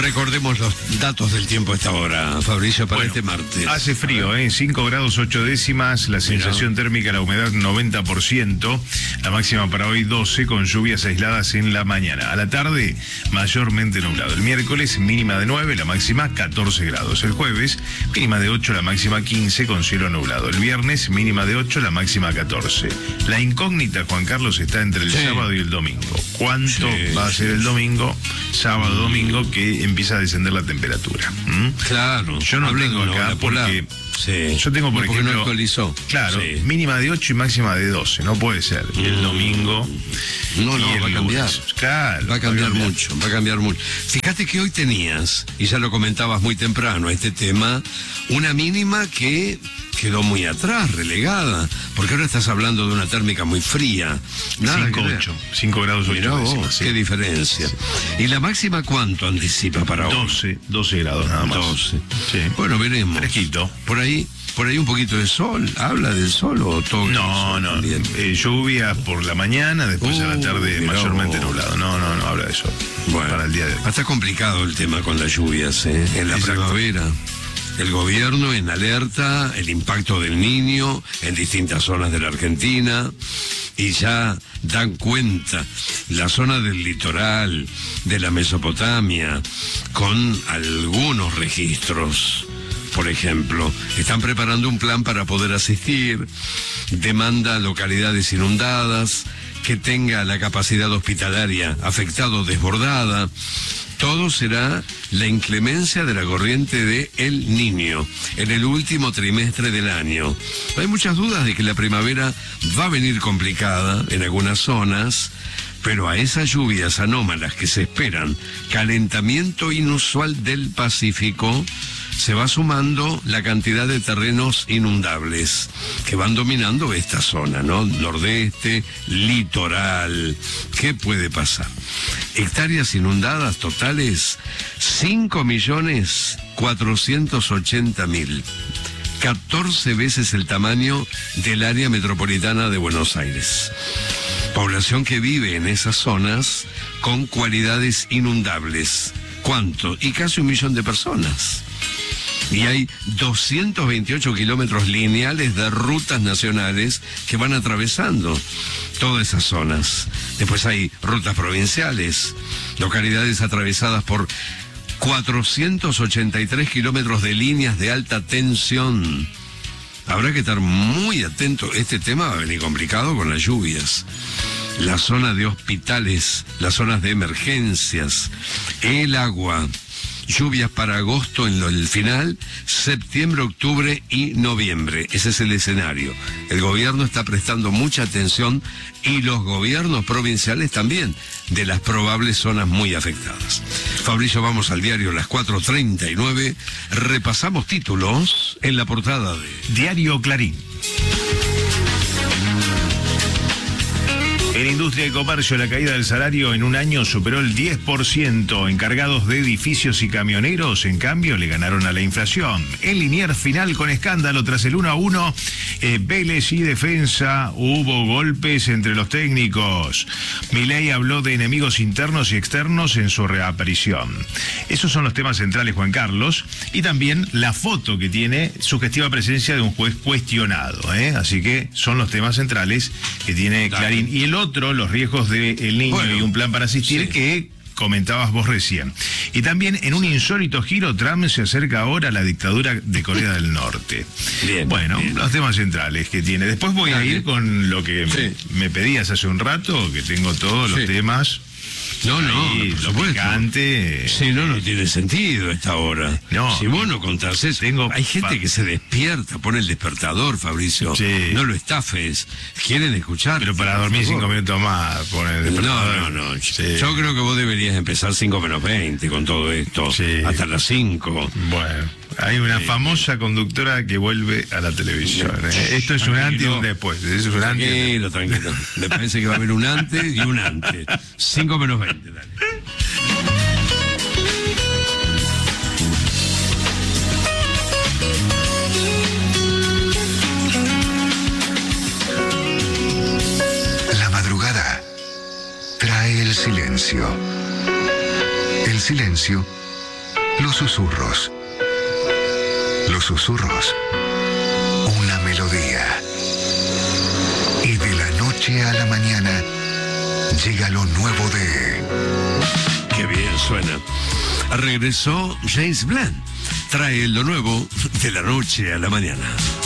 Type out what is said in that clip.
Recordemos los datos del tiempo a esta hora, Fabricio, para este martes. Hace frío, 5 grados 8 décimas, la sensación térmica, la humedad 90%, la máxima para hoy 12, con lluvias aisladas en la mañana. A la tarde, mayormente nublado. El miércoles, mínima de 9, la máxima 14 grados. El jueves, mínima de 8, la máxima 15, con cielo nublado. El viernes, mínima de 8, la máxima 14. La incógnita, Juan Carlos, está entre el sábado y el domingo. ¿Cuánto va a ser el domingo? Sábado, domingo, que empieza a descender la temperatura. Claro. Yo no tengo acá porque... Yo tengo, por ejemplo... no actualizó. Claro, mínima de 8 y máxima de 12. No puede ser. Y el domingo... No, va a cambiar. Claro. Va a cambiar mucho. Fíjate que hoy tenías, y ya lo comentabas muy temprano, este tema, una mínima que quedó muy atrás, relegada, porque ahora estás hablando de una térmica muy fría. 5 grados 8 décimas. Qué diferencia. ¿Y la máxima cuánto anticipa para hoy? 12 grados nada más. 12. Sí. Bueno, veremos. Fresquito. Por ahí un poquito de sol. ¿Habla del sol o todo? No. Lluvia por la mañana, después a la tarde mayormente nublado. No habla de sol. Bueno, para el día de hoy. Está complicado el tema con las lluvias, en la primavera. El gobierno en alerta, el impacto del Niño en distintas zonas de la Argentina, y ya dan cuenta la zona del litoral, de la Mesopotamia, con algunos registros. Por ejemplo, están preparando un plan para poder asistir, demanda localidades inundadas, que tenga la capacidad hospitalaria afectada o desbordada. Todo será la inclemencia de la corriente de El Niño en el último trimestre del año. Hay muchas dudas de que la primavera va a venir complicada en algunas zonas, pero a esas lluvias anómalas que se esperan, calentamiento inusual del Pacífico, se va sumando la cantidad de terrenos inundables que van dominando esta zona, ¿no? Nordeste, litoral. ¿Qué puede pasar? Hectáreas inundadas totales, 5.480.000. 14 veces el tamaño del área metropolitana de Buenos Aires. Población que vive en esas zonas con cualidades inundables. ¿Cuánto? Y casi 1 millón de personas. Y hay 228 kilómetros lineales de rutas nacionales que van atravesando todas esas zonas. Después hay rutas provinciales, localidades atravesadas por 483 kilómetros de líneas de alta tensión. Habrá que estar muy atento. Este tema va a venir complicado con las lluvias. La zona de hospitales, las zonas de emergencias, el agua. Lluvias para agosto en el final, septiembre, octubre y noviembre. Ese es el escenario. El gobierno está prestando mucha atención, y los gobiernos provinciales también, de las probables zonas muy afectadas. Fabricio, vamos al diario las 4:39. Repasamos títulos en la portada de Diario Clarín. En industria y comercio, la caída del salario en un año superó el 10%. Encargados de edificios y camioneros, en cambio, le ganaron a la inflación. En Liniers final con escándalo tras el 1-1, Vélez y Defensa, hubo golpes entre los técnicos. Milei habló de enemigos internos y externos en su reaparición. Esos son los temas centrales, Juan Carlos, y también la foto que tiene sugestiva presencia de un juez cuestionado. Así que son los temas centrales que tiene Clarín. Y el otro, los riesgos del Niño y un plan para asistir, que comentabas vos recién. Y también, en un insólito giro, Trump se acerca ahora a la dictadura de Corea del Norte. Bien, los temas centrales que tiene. Después voy a ir con lo que me pedías hace un rato, que tengo todos los temas. Lo picante. Sí, no tiene sentido esta hora. No. Si vos no contás eso, hay gente que se despierta, pone el despertador, Fabricio. Sí. No lo estafes. Quieren escuchar. Pero para dormir 5 minutos más, pone el despertador. No. Sí. Yo creo que vos deberías empezar 5 menos 20 con todo esto. Sí. Hasta las 5. Bueno. Hay una famosa conductora que vuelve a la televisión. Esto es un antes y un después. Eso es un tranquilo. Me parece que va a haber un antes y un antes. 5 menos 20, dale. La madrugada trae el silencio. El silencio los susurros. Los susurros, una melodía. Y de la noche a la mañana llega lo nuevo de... Qué bien suena. Regresó James Blunt. Trae lo nuevo de la noche a la mañana.